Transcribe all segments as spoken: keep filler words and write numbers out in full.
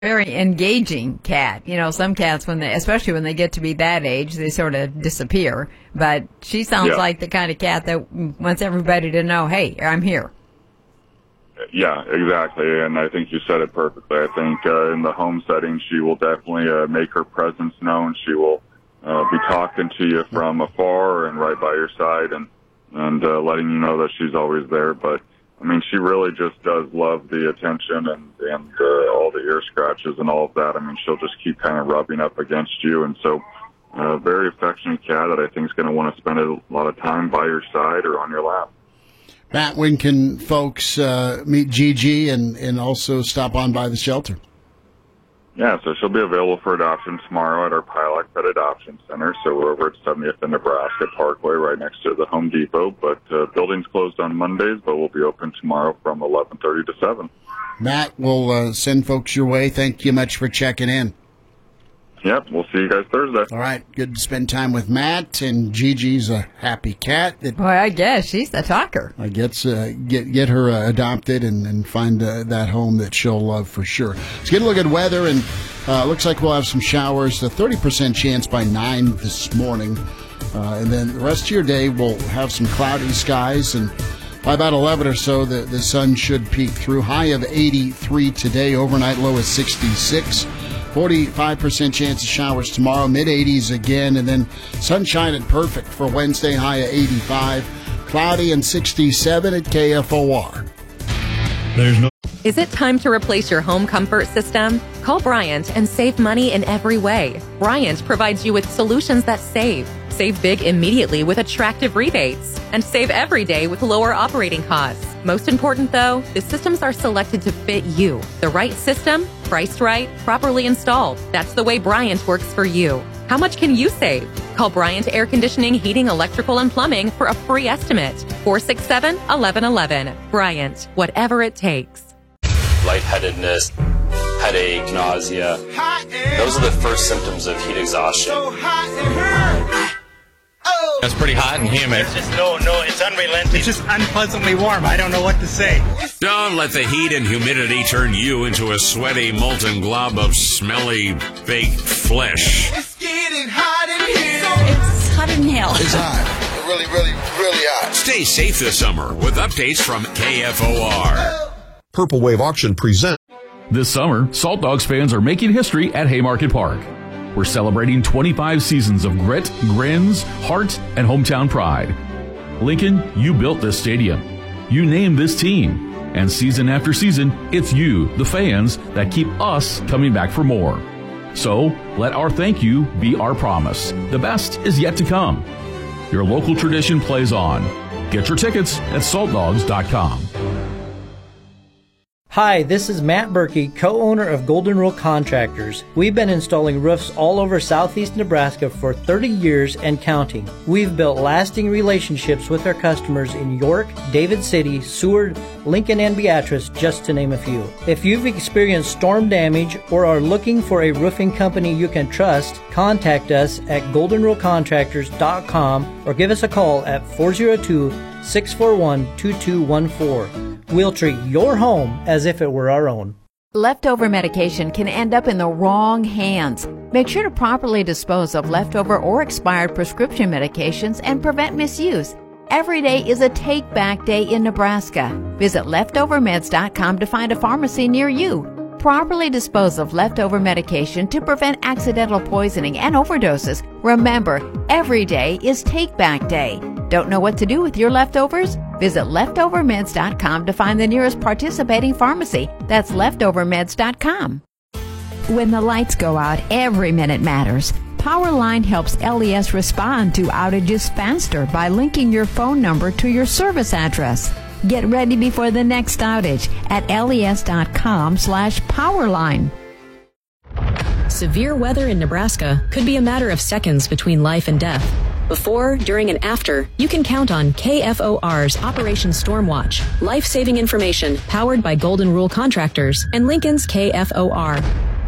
Very engaging cat. You know, some cats, when they, especially when they get to be that age, they sort of disappear. But she sounds Yeah. like the kind of cat that wants everybody to know, hey, I'm here. Yeah, exactly. And I think you said it perfectly. I think uh, in the home setting, she will definitely uh, make her presence known. She will uh, be talking to you from afar and right by your side and, and uh, letting you know that she's always there. But I mean, she really just does love the attention and, and uh, all the ear scratches and all of that. I mean, she'll just keep kind of rubbing up against you. And so a uh, very affectionate cat that I think is going to want to spend a lot of time by your side or on your lap. Matt, when can folks uh, meet Gigi and, and also stop on by the shelter? Yeah, so she'll be available for adoption tomorrow at our Pilot Pet Adoption Center. So we're over at seventieth and Nebraska Parkway right next to the Home Depot. But uh, building's closed on Mondays, but we'll be open tomorrow from eleven thirty to seven. Matt, we'll uh, send folks your way. Thank you much for checking in. Yep, we'll see you guys Thursday. All right, good to spend time with Matt, and Gigi's a happy cat. That Boy, I guess she's the talker. I guess uh, get get her uh, adopted and, and find uh, that home that she'll love for sure. Let's get a look at weather, and uh, looks like we'll have some showers. A thirty percent chance by nine this morning, uh, and then the rest of your day we'll have some cloudy skies, and by about eleven or so, the, the sun should peek through. High of eighty-three today, overnight low is sixty-six. forty-five percent chance of showers tomorrow, mid-eighties again, and then sunshine and perfect for Wednesday, high of eighty-five. Cloudy and sixty-seven at K F O R. There's no. Is it time to replace your home comfort system? Call Bryant and save money in every way. Bryant provides you with solutions that save. Save big immediately with attractive rebates. And save every day with lower operating costs. Most important, though, the systems are selected to fit you. The right system, priced right, properly installed. That's the way Bryant works for you. How much can you save? Call Bryant Air Conditioning, Heating, Electrical, and Plumbing for a free estimate. four six seven, one one one one. Bryant, whatever it takes. Lightheadedness, headache, nausea. Those are the first symptoms of heat exhaustion. It's pretty hot and humid. It's just, no, no, it's unrelenting. It's just unpleasantly warm. I don't know what to say. Don't let the heat and humidity turn you into a sweaty, molten glob of smelly, baked flesh. It's getting hot in here. It's hotter than hell. It's hot. Really, really, really hot. Stay safe this summer with updates from K F O R. Purple Wave Auction presents. This summer, Salt Dogs fans are making history at Haymarket Park. We're celebrating twenty-five seasons of grit, grins, heart, and hometown pride. Lincoln, you built this stadium. You named this team. And season after season, it's you, the fans, that keep us coming back for more. So, let our thank you be our promise. The best is yet to come. Your local tradition plays on. Get your tickets at salt dogs dot com. Hi, this is Matt Berkey, co-owner of Golden Rule Contractors. We've been installing roofs all over southeast Nebraska for thirty years and counting. We've built lasting relationships with our customers in York, David City, Seward, Lincoln, and Beatrice, just to name a few. If you've experienced storm damage or are looking for a roofing company you can trust, contact us at golden rule contractors dot com or give us a call at four oh two, six four one, two two one four. We'll treat your home as if it were our own. Leftover medication can end up in the wrong hands. Make sure to properly dispose of leftover or expired prescription medications and prevent misuse. Every day is a take-back day in Nebraska. Visit leftover meds dot com to find a pharmacy near you. Properly dispose of leftover medication to prevent accidental poisoning and overdoses. Remember, every day is take-back day. Don't know what to do with your leftovers? Visit leftover meds dot com to find the nearest participating pharmacy. That's leftover meds dot com. When the lights go out, every minute matters. Powerline helps L E S respond to outages faster by linking your phone number to your service address. Get ready before the next outage at les dot com slash powerline. Severe weather in Nebraska could be a matter of seconds between life and death. Before, during, and after, you can count on K F O R's Operation Stormwatch, life-saving information powered by Golden Rule Contractors and Lincoln's K F O R.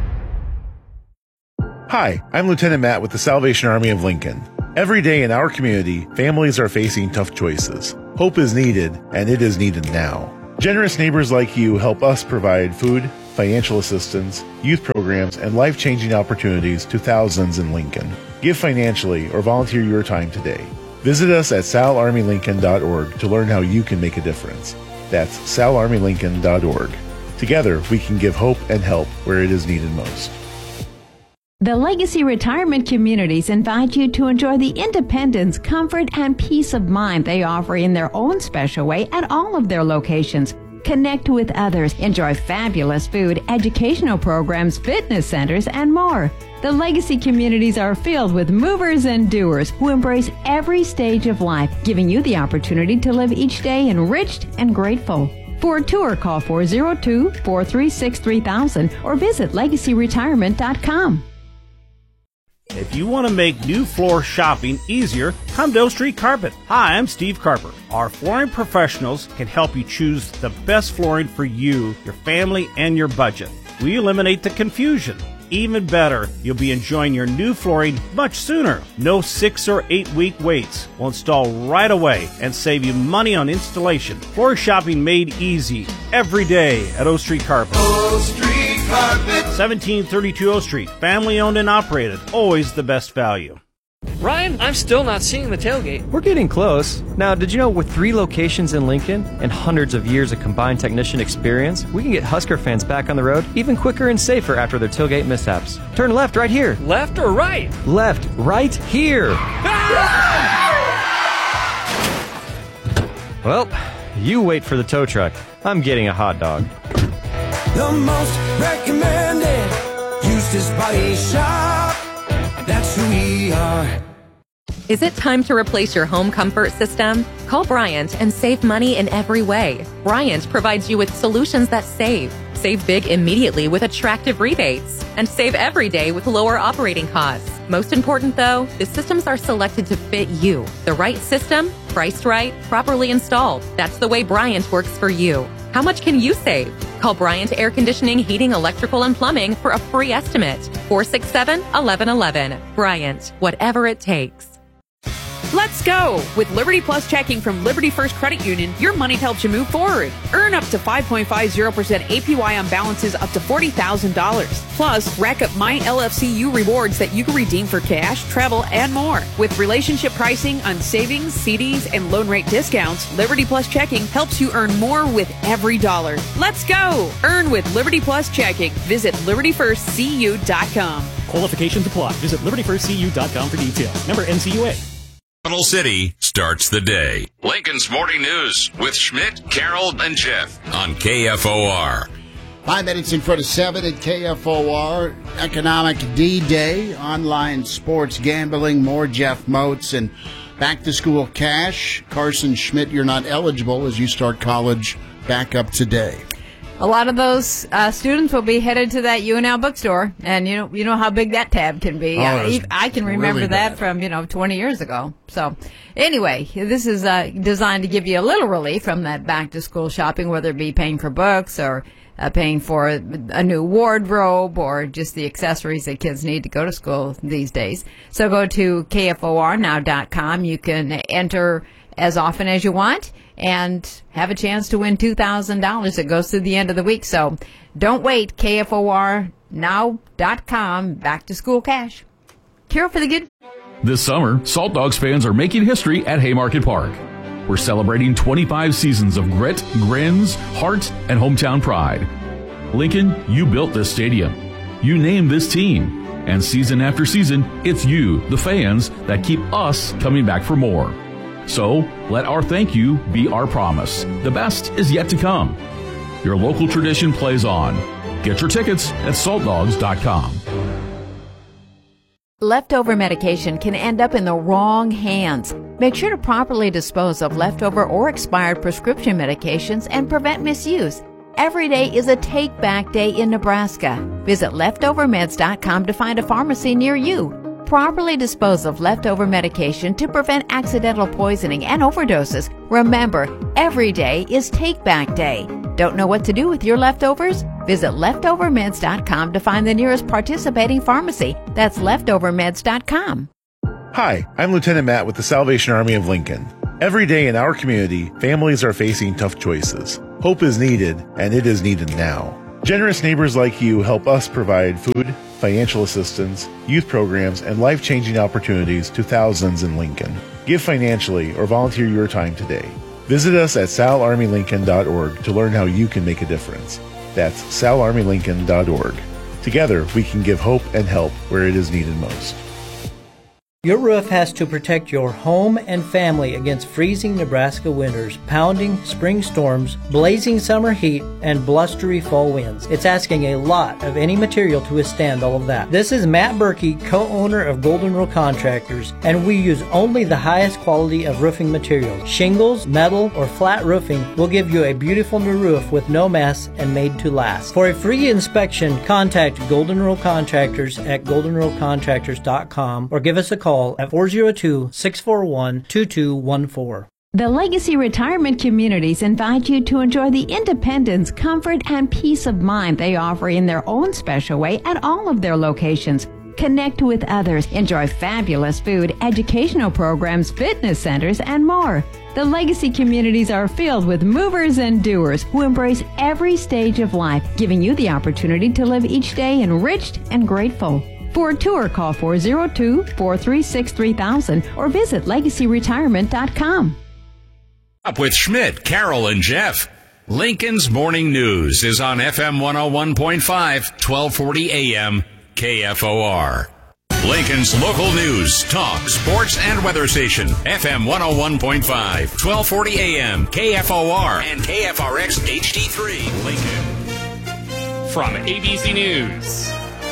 Hi, I'm Lieutenant Matt with the Salvation Army of Lincoln. Every day in our community, families are facing tough choices. Hope is needed, and it is needed now. Generous neighbors like you help us provide food, financial assistance, youth programs, and life-changing opportunities to thousands in Lincoln. Give financially or volunteer your time today. Visit us at sal army lincoln dot org to learn how you can make a difference. That's sal army lincoln dot org. Together, we can give hope and help where it is needed most. The Legacy Retirement Communities invite you to enjoy the independence, comfort, and peace of mind they offer in their own special way at all of their locations. Connect with others, enjoy fabulous food, educational programs, fitness centers, and more. The Legacy Communities are filled with movers and doers who embrace every stage of life, giving you the opportunity to live each day enriched and grateful. For a tour, call four oh two, four three six, three thousand or visit legacy retirement dot com. If you want to make new floor shopping easier, come to O Street Carpet. Hi, I'm Steve Carper. Our flooring professionals can help you choose the best flooring for you, your family, and your budget. We eliminate the confusion. Even better, you'll be enjoying your new flooring much sooner. No six or eight week waits. We'll install right away and save you money on installation. Floor shopping made easy every day at O Street Carpet. O Street Carpet. seventeen thirty-two O Street. Family owned and operated. Always the best value. Ryan, I'm still not seeing the tailgate. We're getting close. Now, did you know with three locations in Lincoln and hundreds of years of combined technician experience, we can get Husker fans back on the road even quicker and safer after their tailgate mishaps. Turn left right here. Left or right? Left right here. Well, you wait for the tow truck. I'm getting a hot dog. The most recommended Eustace Body Shop. That's who we are. Is it time to replace your home comfort system? Call Bryant and save money in every way. Bryant provides you with solutions that save. Save big immediately with attractive rebates. And save every day with lower operating costs. Most important though, the systems are selected to fit you. The right system, priced right, properly installed. That's the way Bryant works for you. How much can you save? Call Bryant Air Conditioning, Heating, Electrical, and Plumbing for a free estimate. four six seven, one one one one. Bryant, whatever it takes. Let's go! With Liberty Plus checking from Liberty First Credit Union, your money helps you move forward. Earn up to five point five zero percent A P Y on balances up to forty thousand dollars. Plus, rack up My L F C U rewards that you can redeem for cash, travel, and more. With relationship pricing on savings, C Ds, and loan rate discounts, Liberty Plus checking helps you earn more with every dollar. Let's go! Earn with Liberty Plus checking. Visit liberty first c u dot com. Qualifications apply. Visit liberty first c u dot com for details. Member N C U A. Capital City starts the day. Lincoln's Morning News with Schmidt, Carroll, and Jeff on K F O R. Five minutes in front of seven at K F O R. Economic D-Day, online sports gambling, more Jeff Moats, and back-to-school cash. Carson Schmidt, you're not eligible as you start college back up today. A lot of those uh, students will be headed to that U N L bookstore, and you know you know how big that tab can be. Oh, I, I can remember really that bad. from you know twenty years ago. So anyway, this is uh, designed to give you a little relief from that back-to-school shopping, whether it be paying for books or uh, paying for a new wardrobe or just the accessories that kids need to go to school these days. So go to K F O R now dot com. You can enter as often as you want and have a chance to win two thousand dollars. It goes through the end of the week. So don't wait. K F O R now dot com. Back to school cash. Carol for the good. This summer, Salt Dogs fans are making history at Haymarket Park. We're celebrating twenty-five seasons of grit, grins, heart, and hometown pride. Lincoln, you built this stadium. You named this team. And season after season, it's you, the fans, that keep us coming back for more. So, let our thank you be our promise. The best is yet to come. Your local tradition plays on. Get your tickets at salt dogs dot com. Leftover medication can end up in the wrong hands. Make sure to properly dispose of leftover or expired prescription medications and prevent misuse. Every day is a take-back day in Nebraska. Visit leftover meds dot com to find a pharmacy near you. Properly dispose of leftover medication to prevent accidental poisoning and overdoses. Remember, every day is Take-Back Day. Don't know what to do with your leftovers? Visit leftover meds dot com to find the nearest participating pharmacy. That's leftover meds dot com. Hi, I'm Lieutenant Matt with the Salvation Army of Lincoln. Every day in our community, families are facing tough choices. Hope is needed, and it is needed now. Generous neighbors like you help us provide food, financial assistance, youth programs, and life-changing opportunities to thousands in Lincoln. Give financially or volunteer your time today. Visit us at sal army lincoln dot org to learn how you can make a difference. That's sal army lincoln dot org. Together, we can give hope and help where it is needed most. Your roof has to protect your home and family against freezing Nebraska winters, pounding spring storms, blazing summer heat, and blustery fall winds. It's asking a lot of any material to withstand all of that. This is Matt Berkey, co-owner of Golden Rule Contractors, and we use only the highest quality of roofing materials. Shingles, metal, or flat roofing will give you a beautiful new roof with no mess and made to last. For a free inspection, contact Golden Rule Contractors at golden rule contractors dot com or give us a call at four oh two, six four one, two two one four. The Legacy Retirement Communities invite you to enjoy the independence, comfort, and peace of mind they offer in their own special way at all of their locations. Connect with others, enjoy fabulous food, educational programs, fitness centers, and more. The Legacy Communities are filled with movers and doers who embrace every stage of life, giving you the opportunity to live each day enriched and grateful. For a tour, call four oh two, four three six, three thousand or visit legacy retirement dot com. Up with Schmidt, Carol, and Jeff. Lincoln's Morning News is on F M one oh one point five, twelve forty A M, K F O R. Lincoln's local news, talk, sports, and weather station. F M one oh one point five, twelve forty A M, K F O R, and K F R X H D three, Lincoln. From A B C News,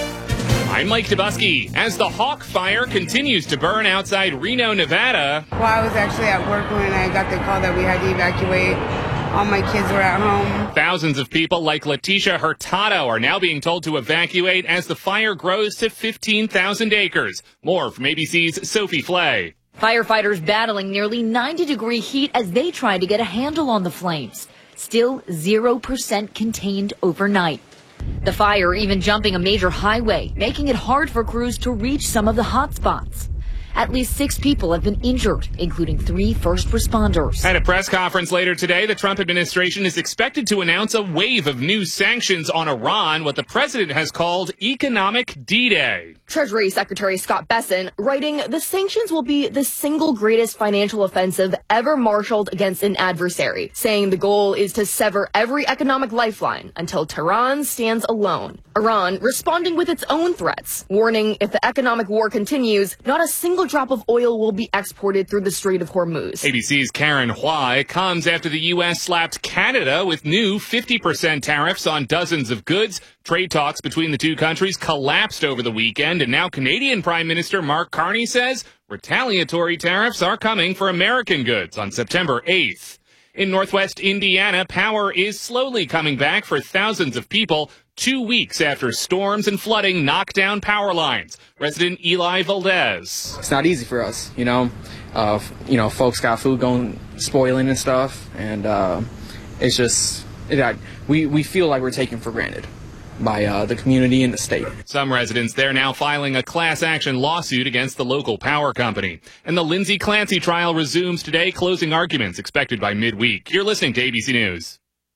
I'm Mike Dubusky. As the Hawk Fire continues to burn outside Reno, Nevada. Well, I was actually at work when I got the call that we had to evacuate. All my kids were at home. Thousands of people like Letitia Hurtado are now being told to evacuate as the fire grows to fifteen thousand acres. More from A B C's Sophie Flay. Firefighters battling nearly ninety degree heat as they try to get a handle on the flames. Still zero percent contained overnight. The fire even jumping a major highway, making it hard for crews to reach some of the hot spots. At least six people have been injured, including three first responders. At a press conference later today, the Trump administration is expected to announce a wave of new sanctions on Iran, what the president has called economic D-Day. Treasury Secretary Scott Bessent writing, the sanctions will be the single greatest financial offensive ever marshaled against an adversary, saying the goal is to sever every economic lifeline until Tehran stands alone. Iran responding with its own threats, warning if the economic war continues, not a single drop of oil will be exported through the Strait of Hormuz. A B C's Karen Hwai comes after the U S slapped Canada with new fifty percent tariffs on dozens of goods. Trade talks between the two countries collapsed over the weekend, and now Canadian Prime Minister Mark Carney says retaliatory tariffs are coming for American goods on September eighth. In Northwest Indiana, power is slowly coming back for thousands of people two weeks after storms and flooding knocked down power lines. Resident Eli Valdez. It's not easy for us, you know. Uh, you know, folks got food going, spoiling and stuff, and uh, it's just, it, we, we feel like we're taken for granted by uh, the community and the state. Some residents there now filing a class action lawsuit against the local power company. And the Lindsay Clancy trial resumes today, closing arguments expected by midweek. You're listening to A B C News.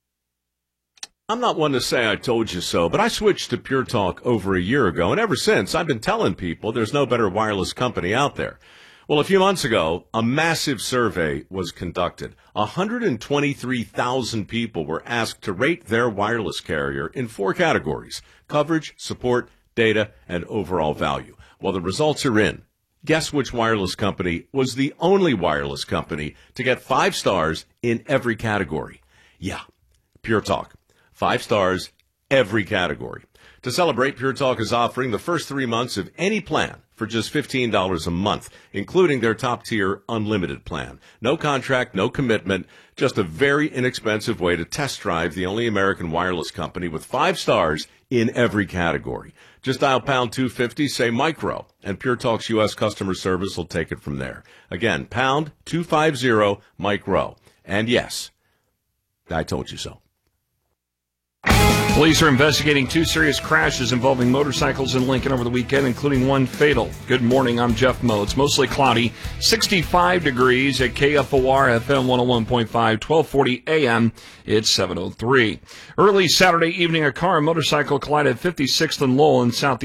I'm not one to say I told you so, but I switched to Pure Talk over a year ago, and ever since I've been telling people there's no better wireless company out there. Well, a few months ago, a massive survey was conducted. one hundred twenty-three thousand people were asked to rate their wireless carrier in four categories: coverage, support, data, and overall value. Well, the results are in. Guess which wireless company was the only wireless company to get five stars in every category? Yeah, Pure Talk. Five stars, every category. To celebrate, Pure Talk is offering the first three months of any plan for just fifteen dollars a month, including their top-tier unlimited plan. No contract, no commitment, just a very inexpensive way to test drive the only American wireless company with five stars in every category. Just dial pound two fifty, say micro, and Pure Talk's U S customer service will take it from there. Again, pound two fifty, micro. And yes, I told you so. Police are investigating two serious crashes involving motorcycles in Lincoln over the weekend, including one fatal. Good morning, I'm Jeff Moe. It's mostly cloudy, sixty-five degrees at K F O R F M one oh one point five, twelve forty A M. It's seven oh three. Early Saturday evening, a car and motorcycle collided fifty-sixth and Lowell in Southeast